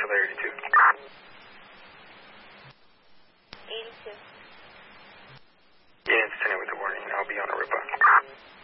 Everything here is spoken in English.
Layer 82. 82. Yeah, it's 10 with the warning. I'll be on a rip-off.